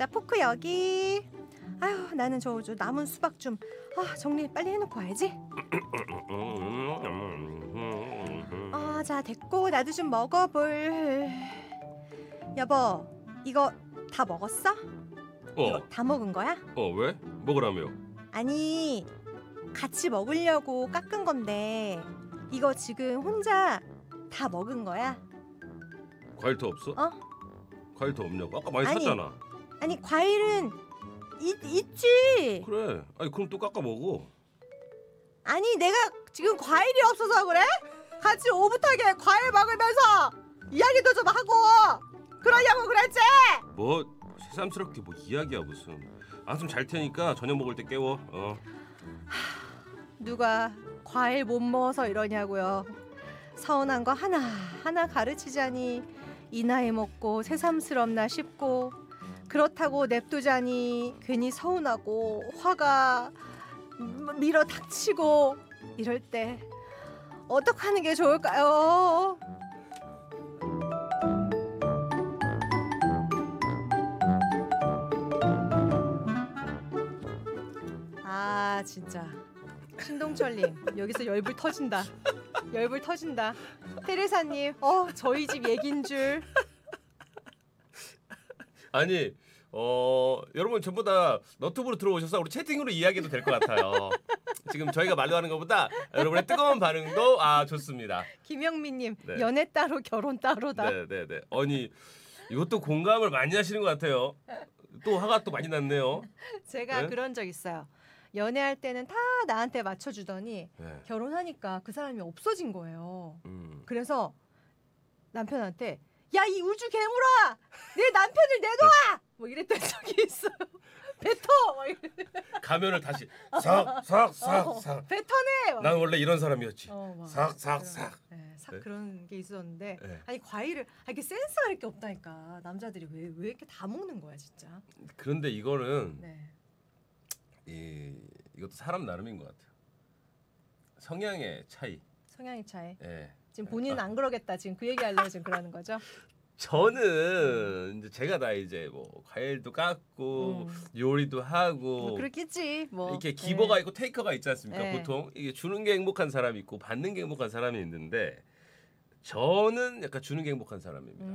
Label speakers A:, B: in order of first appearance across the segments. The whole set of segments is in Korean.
A: 자, 포크 여기. 아휴, 나는 저 남은 수박 좀 정리 빨리 해놓고 와야지. 자, 됐고 나도 좀 먹어볼. 여보, 이거 다 먹었어? 이거 다 먹은 거야?
B: 왜? 먹으라며?
A: 아니, 같이 먹으려고 깎은 건데 이거 지금 혼자 다 먹은 거야?
B: 과일 더 없어? 과일 더 없냐고? 아까 많이
A: 아니,
B: 샀잖아.
A: 아니, 과일은 있지.
B: 그래. 아니 그럼 또 깎아 먹어.
A: 아니, 내가 지금 과일이 없어서 그래? 같이 오붓하게 과일 먹으면서 이야기도 좀 하고 그러려고 그랬지?
B: 뭐 새삼스럽게 뭐 이야기야 무슨. 한숨 잘 테니까 저녁 먹을 때 깨워.
A: 누가 과일 못 먹어서 이러냐고요. 서운한 거 하나하나 가르치자니 이 나이 먹고 새삼스럽나 싶고, 그렇다고 냅두자니 괜히 서운하고 화가 밀어 닥치고, 이럴 때 어떡하는 게 좋을까요? 진짜 신동철님 여기서 열불 터진다. 열불 터진다. 테레사님, 저희 집 얘긴 줄.
B: 아니 여러분 전부 다 너튜브로 들어오셔서 우리 채팅으로 이야기해도 될 것 같아요. 지금 저희가 말로 하는 것보다 여러분의 뜨거운 반응도 좋습니다.
A: 김영민님,
B: 네.
A: 연애 따로 결혼 따로다.
B: 네네네. 아니 이것도 공감을 많이 하시는 것 같아요. 또 화가 또 많이 났네요.
A: 제가
B: 네?
A: 그런 적 있어요. 연애할 때는 다 나한테 맞춰주더니
B: 네.
A: 결혼하니까 그 사람이 없어진 거예요.
B: 음.
A: 그래서 남편한테 야, 이 우주 괴물아, 내 남편을 내놔! 뭐 이랬던 적이 있어요. 뱉어! 막
B: 가면을 다시 싹.
A: 뱉어내!
B: 난 원래 이런 사람이었지.
A: 막
B: 싹.
A: 네,
B: 네.
A: 그런 게 있었는데,
B: 네.
A: 아니 과일을 이렇게 센스가 이렇게 없다니까. 남자들이 왜 이렇게 다 먹는 거야 진짜.
B: 그런데 이거는
A: 네.
B: 이것도 사람 나름인 것 같아요. 성향의 차이.
A: 성향의 차이.
B: 예.
A: 지금 본인은 안 그러겠다. 지금 그 얘기하려고 지금 그러는 거죠?
B: 저는 이제 제가 다 이제 뭐 과일도 깎고 요리도 하고
A: 뭐 그렇겠지. 뭐
B: 이렇게 기버가 있고 테이커가 있지 않습니까?
A: 네.
B: 보통 이게 주는 게 행복한 사람이 있고 받는 게 행복한 사람이 있는데 저는 약간 주는 게 행복한 사람입니다.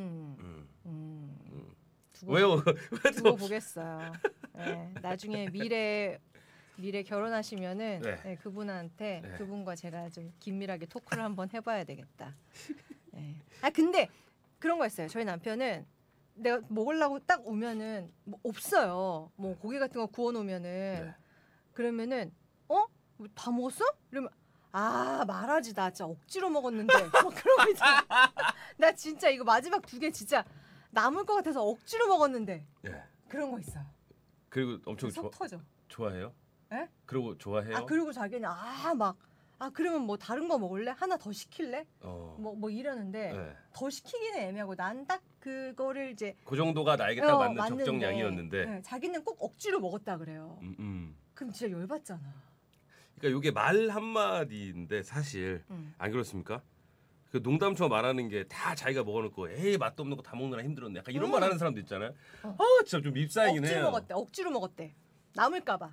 B: 왜요?
A: 두고 보겠어요. 네, 나중에 미래 결혼하시면은
B: 네.
A: 그분한테
B: 네.
A: 그분과 제가 좀 긴밀하게 토크를 한번 해봐야 되겠다. 네. 근데 그런 거 있어요. 저희 남편은 내가 먹으려고 딱 오면은 뭐 없어요. 뭐 고기 같은 거 구워 놓으면은
B: 네.
A: 그러면은 다 먹었어? 이러면 말하지, 나 진짜 억지로 먹었는데. 뭐 그런 거 있잖아. 나 진짜 이거 마지막 2개 진짜 남을 것 같아서 억지로 먹었는데.
B: 예.
A: 그런 거 있어요.
B: 그리고 엄청
A: 속 터져.
B: 좋아해요?
A: 예?
B: 그리고 좋아해요?
A: 그리고 자기는 그러면 뭐 다른 거 먹을래? 하나 더 시킬래?
B: 어.
A: 뭐 이러는데
B: 네.
A: 더 시키기는 애매하고 난 딱 그거를 이제
B: 그 정도가 나에게 딱 맞는
A: 맞는데,
B: 적정량이었는데.
A: 네, 자기는 꼭 억지로 먹었다 그래요. 그럼 진짜 열받잖아.
B: 그러니까 이게 말 한마디인데 사실 안 그렇습니까? 그 농담처럼 말하는 게 다 자기가 먹어놓고 에이 맛도 없는 거 다 먹느라 힘들었네. 약간 이런 말 하는 사람도 있잖아요. 진짜 좀 밉상이긴 해요.
A: 억지로 먹었대. 남을까봐.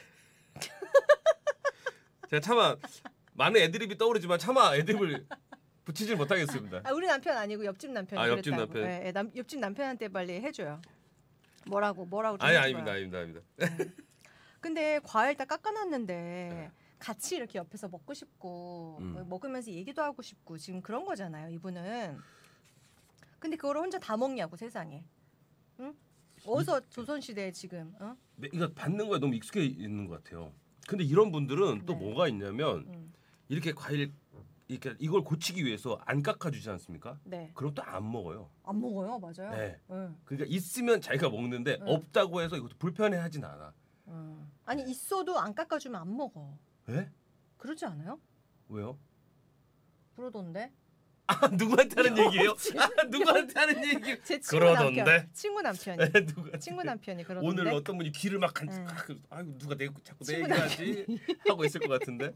B: 제가 차마 많은 애드립이 떠오르지만 차마 애드립을 붙이질 못하겠습니다.
A: 우리 남편 아니고 옆집 남편이
B: 옆집
A: 그랬다고.
B: 남편.
A: 네, 옆집 남편한테 빨리 해줘요. 뭐라고 좀
B: 아닙니다.
A: 해줘요. 근데 과일 다 깎아놨는데 같이 이렇게 옆에서 먹고 싶고 먹으면서 얘기도 하고 싶고 지금 그런 거잖아요, 이분은. 근데 그거를 혼자 다 먹냐고, 세상에. 응? 어디서 조선시대에 지금
B: 이거 받는 거에 너무 익숙해 있는 것 같아요. 근데 이런 분들은 또
A: 네.
B: 뭐가 있냐면 이렇게 과일 이걸 고치기 위해서 안 깎아주지 않습니까?
A: 네.
B: 그럼 또 안 먹어요.
A: 안 먹어요, 맞아요.
B: 네.
A: 응.
B: 그러니까 있으면 자기가 먹는데 없다고 해서 이것도 불편해하진 않아.
A: 아니 있어도 안 깎아주면 안 먹어.
B: 왜?
A: 그러지 않아요?
B: 왜요?
A: 그러던데.
B: 누구한테 하는 얘기예요? 누구한테 하는 얘기?
A: 제 친구
B: 그러던데?
A: 남편. 친구 남편이.
B: 누가
A: 친구 남편이 그러던데.
B: 오늘 어떤 분이 귀를 막 아이고 누가 자꾸 내 얘기하지 하고 있을 것 같은데.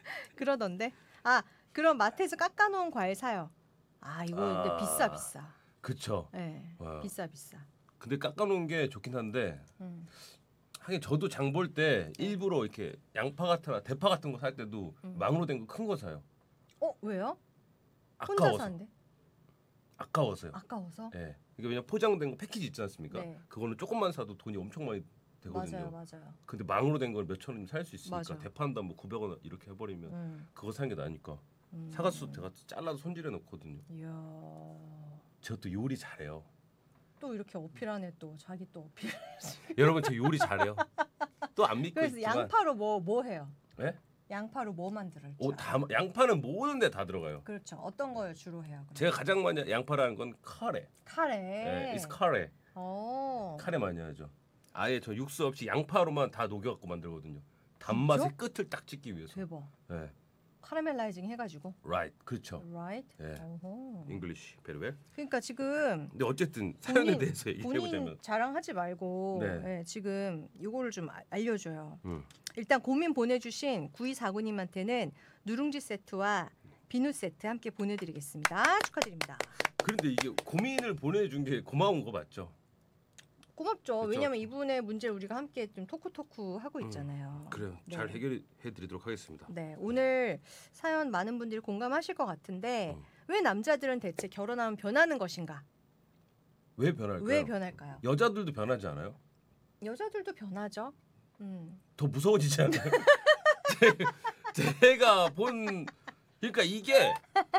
A: 그러던데. 그럼 마트에서 깎아놓은 과일 사요. 이거 근데 비싸.
B: 그쵸.
A: 네,
B: 와.
A: 비싸.
B: 근데 깎아놓은 게 좋긴 한데
A: 음.
B: 하긴 저도 장 볼 때 일부러 이렇게 양파 같은 대파 같은 거 살 때도 망으로 된 거 큰 거 사요.
A: 왜요? 혼자
B: 아까워서.
A: 사는데?
B: 아까워서요.
A: 아까워서?
B: 예. 이게 그냥 포장된 거 패키지 있지 않습니까?
A: 네.
B: 그거는 조금만 사도 돈이 엄청 많이 되거든요.
A: 맞아요.
B: 근데 망으로 된 걸 몇천 원이면 살 수 있으니까
A: 맞아.
B: 대파 한 단 뭐 900원 이렇게 해버리면 그거 사는 게 나으니까 사과수 제가 잘라서 손질해 놓거든요.
A: 이야.
B: 제가 또 요리 잘해요.
A: 또 이렇게 어필하네 또 자기 또 어필.
B: 여러분 저 요리 잘해요. 또 안 믿고
A: 그래서
B: 있지만
A: 양파로 뭐 해요?
B: 네?
A: 양파로 뭐 만들어요?
B: 양파는 모든 데 다 들어가요.
A: 그렇죠. 어떤 걸 주로 해요? 그럼?
B: 제가 가장 많이 양파라는 건 카레.
A: 카레.
B: 네, it's 카레.
A: 어.
B: 카레 많이 하죠. 아예 저 육수 없이 양파로만 다 녹여갖고 만들거든요. 단맛의 끝을 딱 찍기 위해서.
A: 대박.
B: 네.
A: 카라멜라이징 해가지고.
B: Right. 그렇죠.
A: Right.
B: 네.
A: 어허.
B: English very well.
A: 그러니까 지금
B: 근데 어쨌든 사연에 대해서 얘기해보자면
A: 본인 자랑하지 말고
B: 네.
A: 지금 이거를 좀 알려줘요.
B: 음.
A: 일단 고민 보내주신 9249님한테는 누룽지 세트와 비누 세트 함께 보내드리겠습니다. 축하드립니다.
B: 그런데 이게 고민을 보내준 게 고마운 거 맞죠?
A: 고맙죠.
B: 그쵸?
A: 왜냐면 이분의 문제를 우리가 함께 좀 토크토크 하고 있잖아요.
B: 그래요.
A: 네.
B: 잘 해결해드리도록 하겠습니다.
A: 네, 오늘 사연 많은 분들이 공감하실 것 같은데 왜 남자들은 대체 결혼하면 변하는 것인가?
B: 왜 변할까요?
A: 왜 변할까요?
B: 여자들도 변하지 않아요?
A: 여자들도 변하죠.
B: 더 무서워지지 않아요? 제가 본 그러니까 이게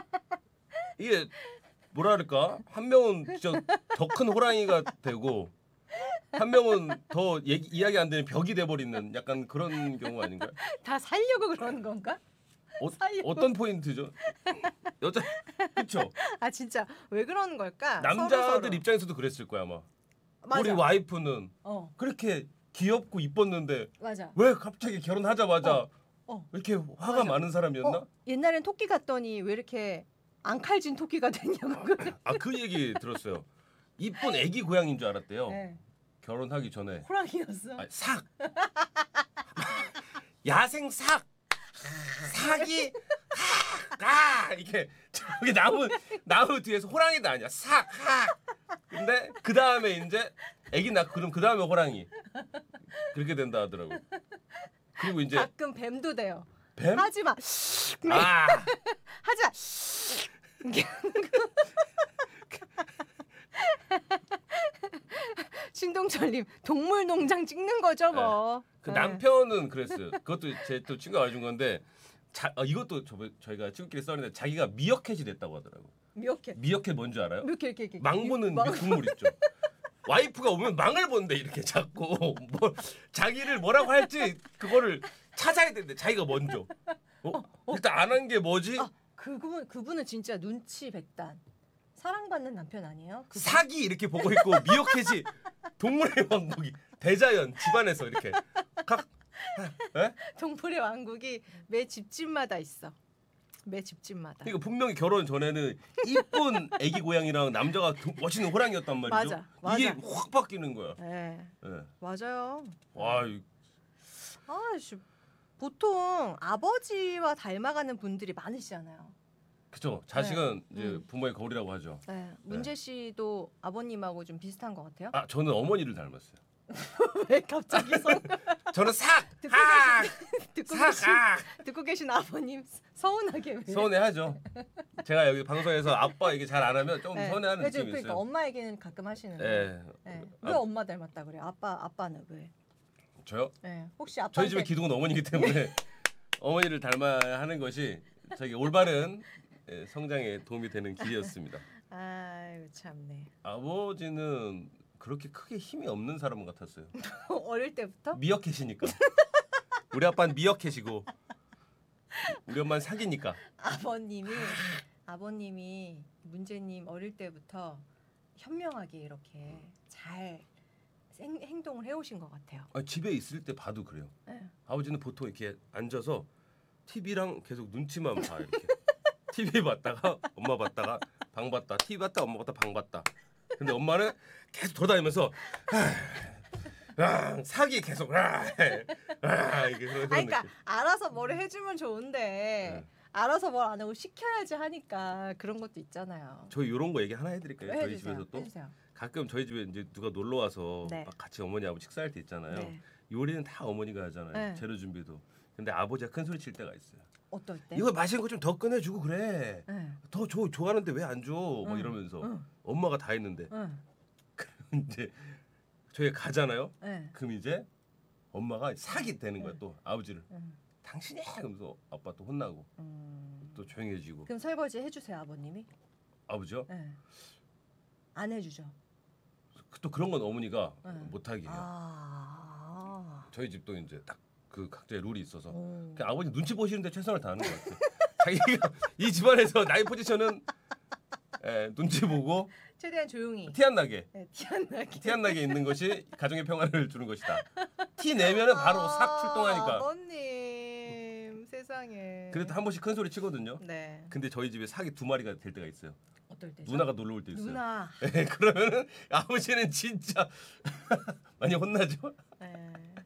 B: 뭐랄까 한 명은 더 큰 호랑이가 되고 한 명은 더 이야기 안 되는 벽이 돼버리는 약간 그런 경우 아닌가요?
A: 다 살려고 그러는 건가?
B: 어떤 포인트죠? 여자 그렇죠?
A: 아 진짜 왜 그러는 걸까?
B: 남자들
A: 서로.
B: 입장에서도 그랬을 거야 아마.
A: 맞아.
B: 우리 와이프는
A: 어
B: 그렇게 귀엽고 이뻤는데
A: 맞아.
B: 왜 갑자기 결혼하자마자 왜 이렇게 화가
A: 맞아.
B: 많은 사람이었나?
A: 옛날엔 토끼 같더니 왜 이렇게 안 칼진 토끼가 됐냐고.
B: 그 얘기 들었어요. 이쁜 애기 고양이인 줄 알았대요.
A: 네.
B: 결혼하기 전에.
A: 호랑이였어.
B: 아니, 삭. 야생 삭. 삭이 이렇게 저기 나무 뒤에서 호랑이도 아니야. 삭. 근데 그 다음에 이제 애기 낳고 그럼 그 다음에 호랑이. 그렇게 된다 하더라고. 그리고 이제
A: 가끔 뱀도 돼요.
B: 뱀?
A: 하지 마. 하지 마. 신동철님 동물농장 찍는 거죠 뭐.
B: 그
A: 네.
B: 남편은 그랬어요. 그것도 제 또 친구가 알려준 건데 이것도 저희가 친구끼리 써는데 자기가 미어캣이 됐다고 하더라고. 미어캣 뭔지 알아요?
A: 이렇게
B: 망 보는 동물 있죠. 와이프가 오면 망을 본대 이렇게 자꾸 자기를 뭐라고 할지 그거를 찾아야 된대. 자기가 먼저. 일단 안 한 게 뭐지?
A: 그분은 진짜 눈치 백단. 사랑받는 남편 아니에요? 그분?
B: 사기 이렇게 보고 있고 미어캣이 동물의 왕국이 대자연 집안에서 이렇게
A: 동물의 왕국이 매 집집마다 있어. 매 집집마다.
B: 그러니까 분명히 결혼 전에는 이쁜 애기 고양이랑 남자가 멋있는 호랑이였단 말이죠.
A: 맞아.
B: 이게 확 바뀌는 거야.
A: 네.
B: 네.
A: 맞아요.
B: 와,
A: 보통 아버지와 닮아가는 분들이 많으시잖아요.
B: 그죠. 자식은 이제 부모의 거울이라고 하죠.
A: 네. 문재 씨도 아버님하고 좀 비슷한 것 같아요.
B: 저는 어머니를 닮았어요.
A: 왜 갑자기
B: 저는 삭!
A: 듣고 계신 아버님 서운하게 왜?
B: 서운해하죠. 제가 여기 방송에서 아빠 얘기 잘 안 하면 좀 서운해하는 느낌이
A: 그러니까
B: 있어요.
A: 엄마 얘기는 가끔 하시는데.
B: 네.
A: 왜 엄마 닮았다 그래? 아빠는 왜?
B: 저요?
A: 네. 혹시 아빠
B: 저희 집의 기둥은 어머니이기 때문에 어머니를 닮아야 하는 것이 저희 올바른 성장에 도움이 되는 길이었습니다.
A: 아유 참네.
B: 아버지는 그렇게 크게 힘이 없는 사람 같았어요.
A: 어릴 때부터?
B: 미어캣이니까. 우리 아빠는 미어캣이고 우리 엄마는 사기니까.
A: 아버님이 문재님 어릴 때부터 현명하게 이렇게 잘 행동을 해오신 것 같아요.
B: 집에 있을 때 봐도 그래요.
A: 네.
B: 아버지는 보통 이렇게 앉아서 TV랑 계속 눈치만 봐 이렇게. TV 봤다가 엄마 봤다가 방 봤다. TV 봤다 엄마 봤다 방 봤다. 근데 엄마는 계속 돌아다니면서 사기 계속 이게 그런
A: 그러니까 알아서 뭐를 해주면 좋은데 알아서 뭘 안 하고 시켜야지 하니까 그런 것도 있잖아요.
B: 저희 이런 거 얘기 하나 해드릴까요? 저희 집에서 또
A: 해주세요.
B: 가끔 저희 집에 이제 누가 놀러 와서
A: 네.
B: 막 같이 어머니 아버지 식사할 때 있잖아요.
A: 네.
B: 요리는 다 어머니가 하잖아요.
A: 네.
B: 재료 준비도. 근데 아버지가 큰 소리 칠 때가 있어요.
A: 어떨 때?
B: 이거 맛있는 거 좀 더 꺼내주고 그래.
A: 네.
B: 더 좋아하는데 왜 안 줘? 막
A: 응.
B: 이러면서
A: 응.
B: 엄마가 다 했는데
A: 응.
B: 이제 저희가 가잖아요.
A: 네.
B: 그럼 이제 엄마가 사기 되는 거야 또 아버지를.
A: 응.
B: 당신이 그러면서 아빠 또 혼나고 또 조용해지고.
A: 그럼 설거지 해주세요 아버님이?
B: 아버지요?
A: 네. 안 해주죠.
B: 또 그런 건 어머니가
A: 네.
B: 못하게 해요. 저희 집도 이제 딱 그 각자의 룰이 있어서
A: 오.
B: 그냥 아버지 눈치 보시는데 최선을 다하는 것 같아요. 자기가 이 집안에서 나의 포지션은 눈치 보고
A: 최대한 조용히.
B: 티 안 나게
A: 네, 티 안 나게.
B: 티 안 나게 있는 것이 가정의 평화를 주는 것이다. 티 내면은 바로 싹 출동하니까.
A: 아버님 세상에.
B: 그래도 한 번씩 큰 소리 치거든요.
A: 네.
B: 근데 저희 집에 사기 2마리가 될 때가 있어요.
A: 어떨 때?
B: 누나가 놀러 올 때 있어요.
A: 누나.
B: 네, 그러면은 아버지는 진짜 많이 혼나죠.
A: 네.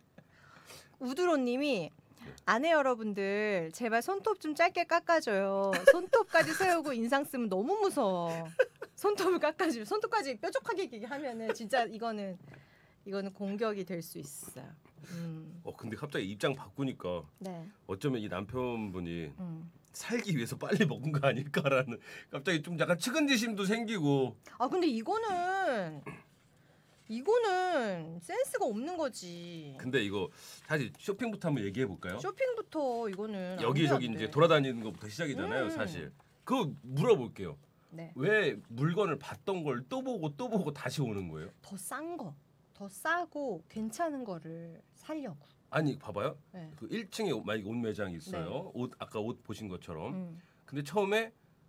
A: 우드로님이 아내 여러분들 제발 손톱 좀 짧게 깎아줘요. 손톱까지 세우고 인상 쓰면 너무 무서워. 손톱을 깎아주면 손톱까지 뾰족하게 얘기하면은 진짜 이거는 공격이 될 수 있어요.
B: 근데 갑자기 입장 바꾸니까
A: 네.
B: 어쩌면 이 남편분이 살기 위해서 빨리 먹은 거 아닐까라는 갑자기 좀 약간 측은지심도 생기고.
A: 아 근데 이거는 센스가 없는 거지.
B: 근데 이거 사실 쇼핑부터 한번 얘기해 볼까요?
A: 쇼핑부터 이거는
B: 여기저기 이제 돌아다니는 것부터 시작이잖아요, 사실. 그거 물어볼게요.
A: 네.
B: 왜 물건을 봤던 걸 또 보고 다시 오는 거예요?
A: 더 싼 거, 더 싸고 괜찮은 거를 사려고.
B: 아니 봐봐요.
A: 네.
B: 그 1층에 만약 옷 매장이 있어요.
A: 네.
B: 옷 아까 옷 보신 것처럼. 근데 처음에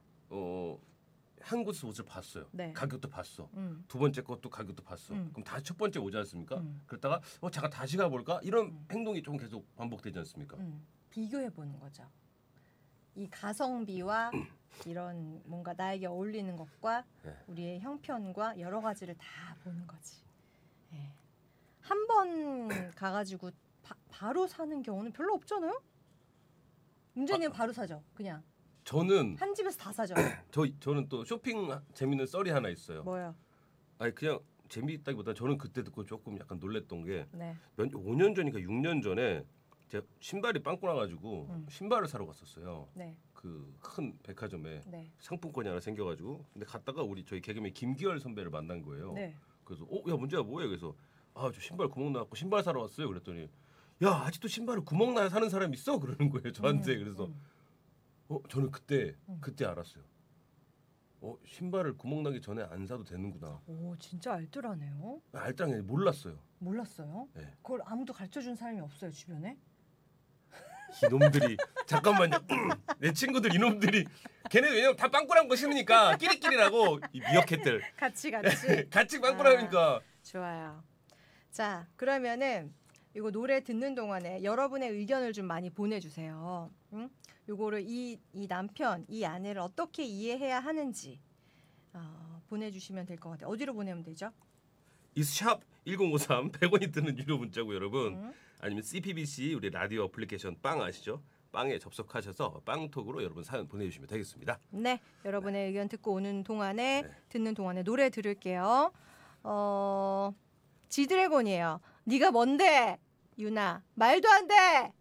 B: 한 곳에서 옷을 봤어요.
A: 네.
B: 가격도 봤어. 두 번째 것도 가격도 봤어. 그럼 다시 첫 번째 오지 않습니까? 그랬다가 잠깐 다시 가볼까? 이런 행동이 좀 계속 반복되지 않습니까?
A: 비교해 보는 거죠. 이 가성비와 이런 뭔가 나에게 어울리는 것과
B: 네.
A: 우리의 형편과 여러 가지를 다 보는 거지. 네. 한 번 가가지고 바로 사는 경우는 별로 없잖아요. 문제는 바로 사죠. 그냥
B: 저는
A: 한 집에서 다 사죠.
B: 저는 또 쇼핑 재밌는 썰이 하나 있어요.
A: 뭐야?
B: 아니 그냥 재미있다기보다 저는 그때 듣고 조금 약간 놀랬던 게
A: 네.
B: 5년 전이니까 6년 전에 제가 신발이 빵꾸 나가지고 신발을 사러 갔었어요.
A: 네.
B: 그 큰 백화점에
A: 네.
B: 상품권이 하나 생겨가지고 근데 갔다가 저희 개그맨 김기열 선배를 만난 거예요.
A: 네.
B: 그래서 야 문제가 뭐예요? 그래서 저 신발 구멍 나갖고 신발 사러 왔어요. 그랬더니 야 아직도 신발을 구멍 나야 사는 사람 있어? 그러는 거예요 저한테. 그래서 저는 그때 알았어요. 신발을 구멍 나기 전에 안 사도 되는구나.
A: 오 진짜 알뜰하네요.
B: 알짱해 몰랐어요.
A: 몰랐어요?
B: 네.
A: 그걸 아무도 가르쳐 준 사람이 없어요 주변에?
B: 이놈들이 잠깐만요. 내 친구들 이놈들이 걔네 왜냐면 다 빵꾸난 거 신으니까 끼리끼리라고 이 미어캣들
A: 같이
B: 같이 빵꾸나니까.
A: 좋아요. 자 그러면은 이거 노래 듣는 동안에 여러분의 의견을 좀 많이 보내주세요. 응? 요거를 이 남편 이 아내를 어떻게 이해해야 하는지 보내주시면 될 것 같아요. 어디로 보내면 되죠?
B: 이샵 1053 100원이 드는 유료 문자고 여러분. 아니면 CPBC 우리 라디오 어플리케이션 빵 아시죠? 빵에 접속하셔서 빵톡으로 여러분 사연 보내주시면 되겠습니다.
A: 네, 여러분의 의견 듣고 오는 동안에 듣는 동안에 노래 들을게요. 지드래곤이에요. 네가 뭔데? 유나 말도 안 돼.